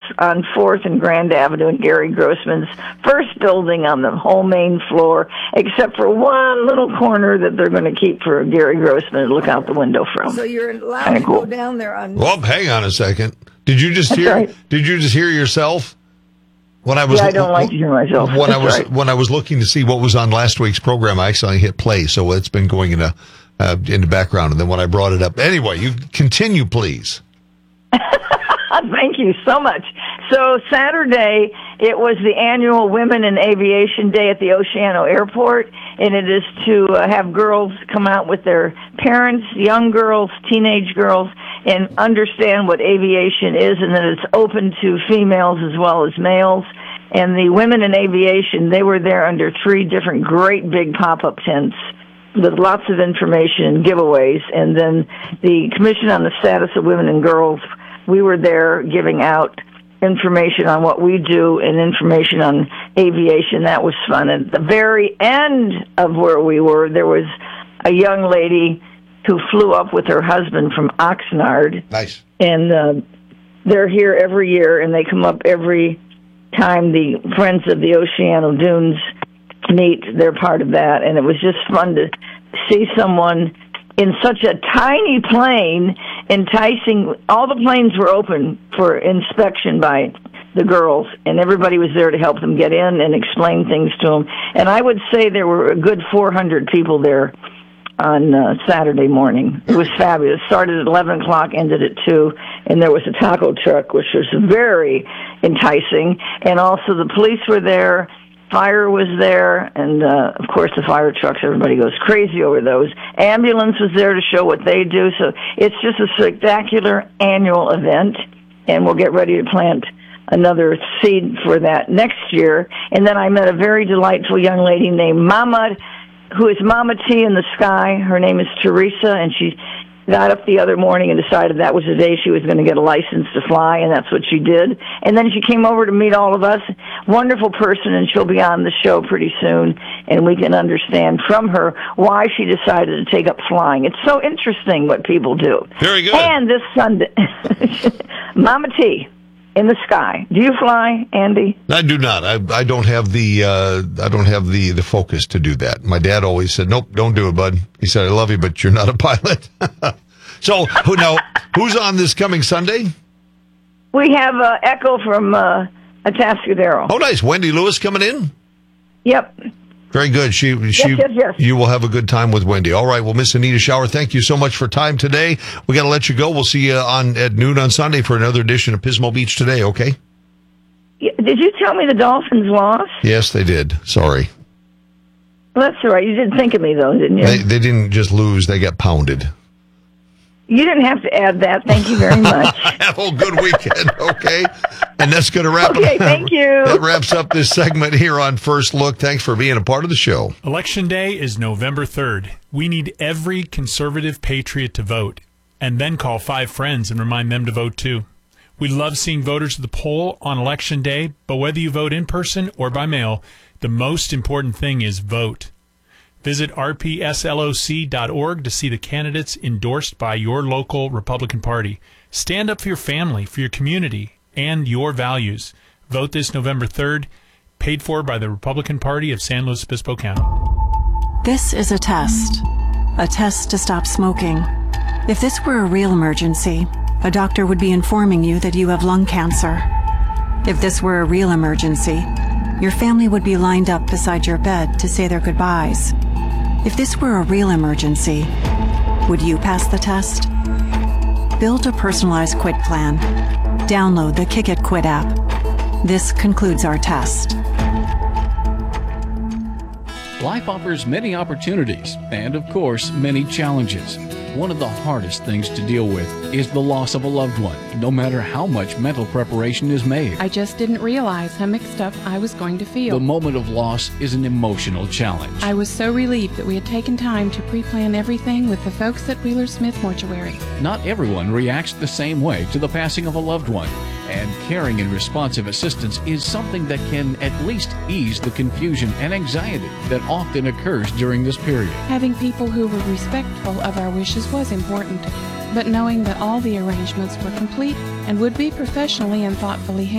on 4th and Grand Avenue in Gary Grossman's first building on the whole main floor, except for one little corner that they're going to keep for Gary Grossman to look out the window from. So you're allowed to go down there on... Well, hang on a second. Did you just hear? Right. Did you just hear yourself? When I was, I don't like to hear myself. When I was looking to see what was on last week's program, I actually hit play, so it's been going in the background. And then when I brought it up, anyway, you continue, please. Thank you so much. So Saturday, it was the annual Women in Aviation Day at the Oceano Airport, and it is to have girls come out with their parents, young girls, teenage girls, and understand what aviation is, and that it's open to females as well as males. And the Women in Aviation, they were there under 3 different great big pop-up tents with lots of information and giveaways. And then the Commission on the Status of Women and Girls, we were there giving out information on what we do and information on aviation. That was fun. At the very end of where we were, there was a young lady who flew up with her husband from Oxnard. Nice. And they're here every year, and they come up every time the Friends of the Oceano Dunes meet. They're part of that, and it was just fun to see someone in such a tiny plane enticing. All the planes were open for inspection by the girls, and everybody was there to help them get in and explain things to them. And I would say there were a good 400 people there on Saturday morning. It was fabulous. Started at 11 o'clock, ended at 2, and there was a taco truck, which was very enticing. And also the police were there, fire was there, and of course the fire trucks, everybody goes crazy over those. Ambulance was there to show what they do. So it's just a spectacular annual event, and we'll get ready to plant another seed for that next year. And then I met a very delightful young lady named Mama, who is Mama T in the sky. Her name is Teresa, and she got up the other morning and decided that was the day she was going to get a license to fly, and that's what she did. And then she came over to meet all of us. Wonderful person, and she'll be on the show pretty soon, and we can understand from her why she decided to take up flying. It's so interesting what people do. Very good. And this Sunday, Mama T in the sky. Do you fly, Andy? I do not. I don't have the focus to do that. My dad always said, "Nope, don't do it, bud." He said, "I love you, but you're not a pilot." So, who's on this coming Sunday? We have Echo from Atascadero. Oh, nice. Wendy Lewis coming in? Yep. Very good. Yes. You will have a good time with Wendy. All right. Well, Miss Anita Shower, thank you so much for time today. We got to let you go. We'll see you at noon on Sunday for another edition of Pismo Beach Today, okay? Did you tell me the Dolphins lost? Yes, they did. Sorry. Well, that's all right. You didn't think of me, though, didn't you? They didn't just lose. They got pounded. You didn't have to add that. Thank you very much. Have a good weekend, okay? And that's going to wrap Okay, up. thank you. That wraps up this segment here on First Look. Thanks for being a part of the show. Election Day is November 3rd. We need every conservative patriot to vote, and then call 5 friends and remind them to vote too. We love seeing voters at the poll on Election Day, but whether you vote in person or by mail, the most important thing is vote. Visit rpsloc.org to see the candidates endorsed by your local Republican Party. Stand up for your family, for your community, and your values. Vote this November 3rd, paid for by the Republican Party of San Luis Obispo County. This is a test to stop smoking. If this were a real emergency, a doctor would be informing you that you have lung cancer. If this were a real emergency, your family would be lined up beside your bed to say their goodbyes. If this were a real emergency, would you pass the test? Build a personalized quit plan. Download the Kick It Quit app. This concludes our test. Life offers many opportunities and, of course, many challenges. One of the hardest things to deal with is the loss of a loved one, no matter how much mental preparation is made. I just didn't realize how mixed up I was going to feel. The moment of loss is an emotional challenge. I was so relieved that we had taken time to pre-plan everything with the folks at Wheeler Smith Mortuary. Not everyone reacts the same way to the passing of a loved one, and caring and responsive assistance is something that can at least ease the confusion and anxiety that often occurs during this period. Having people who were respectful of our wishes was important, but knowing that all the arrangements were complete and would be professionally and thoughtfully handled